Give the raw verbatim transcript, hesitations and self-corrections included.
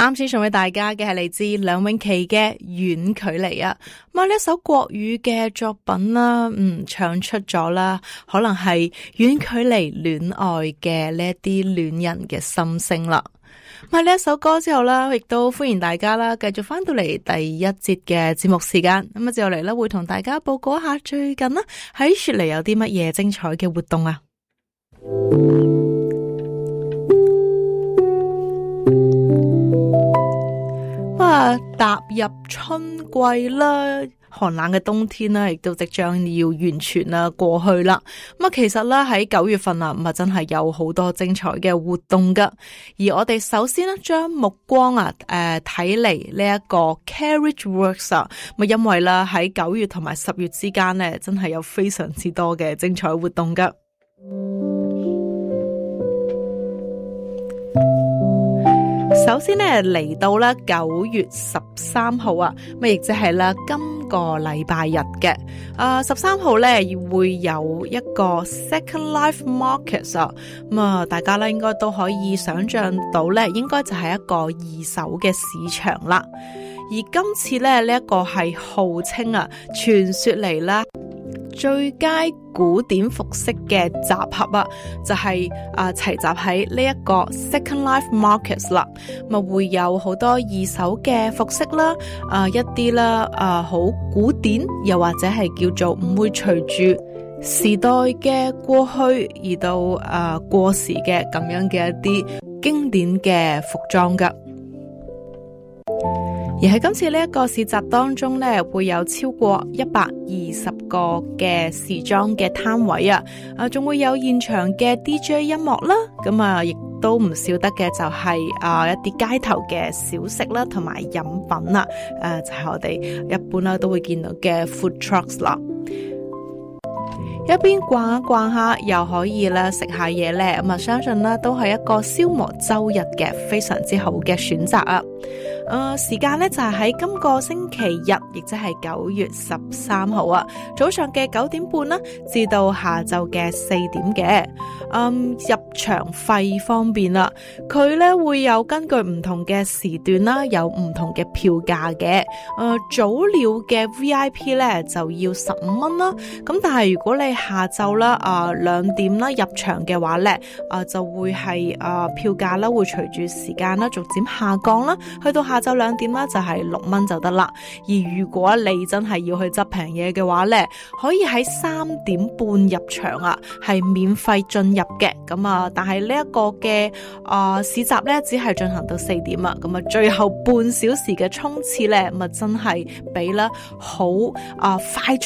啱先送俾大家嘅係嚟自梁詠琪嘅遠距離啊，咁啊呢一首國語嘅作品啦，嗯，唱出咗啦，可能係遠距離戀愛嘅呢一啲戀人嘅心聲啦。咁喺呢一首歌之後啦，亦都歡迎大家啦，繼續翻到嚟第一節嘅節目時間。咁啊，接落嚟咧會同大家報告一下最近啦喺雪梨有啲乜嘢精彩嘅活動啊。啊，踏入春季啦，寒冷嘅冬天啦，亦都即將要完全啦過去啦。咁啊，其實咧喺九月份啊，咁啊真係有好多精彩嘅活動噶。而我哋首先咧將目光啊，誒睇嚟呢一個 Carriage Works 啊，咁因為啦喺九月同埋十月之間咧，真係有非常之多嘅精彩活動噶。首先呢，嚟到啦九月十三號啊，咁亦即係啦今個禮拜日嘅，啊十三號咧會有一個 Second Life Market 啊，咁啊大家咧應該都可以想象到咧，應該就係一個二手嘅市場啦。而今次咧呢一個係號稱啊傳說嚟啦最佳古典服飾嘅集合啊，就係、是、啊齊集喺呢一個 Second Life Markets 啦，咪會有好多二手嘅服飾啦，啊一啲啦啊好古典，又或者係叫做唔會隨住時代嘅過去而到啊過時嘅咁樣嘅一啲經典嘅服裝噶。而喺今次呢一個市集當中呢，會有超過一百二十個嘅時裝嘅攤位啊，啊，仲會有現場嘅 D J 音樂啦，咁啊，亦都唔少得嘅就係啊一啲街頭嘅小食啦，同埋飲品啦，誒，就係我哋一般啦都會見到嘅 food trucks 啦。一邊逛一逛下，又可以啦食下嘢咧，咁啊相信啦都係一個消磨周日嘅非常之好嘅選擇啊！誒、呃，時間咧就係、是、喺今個星期日，亦即係九月十三號啊，早上嘅九點半啦，至到下晝嘅四點嘅。嗯，入場費方面啦，佢咧會有根據唔同嘅時段啦，有唔同嘅票價嘅。誒、呃，早鳥嘅 V I P 咧就要十五蚊啦，咁但係如果你下晝啦啊兩點啦入場嘅話咧，啊、呃、就會係啊、呃、票價啦會隨住時間啦逐漸下降啦，去到下晝兩點啦就係六蚊就得啦。而如果你真係要去執平嘢嘅話咧，可以喺三點半入場啊，係免費進入嘅。咁啊，但係呢一個嘅啊、呃、市集咧只係進行到四點啊，咁啊最後半小時嘅衝刺咧，咁啊真係俾啦好啊快速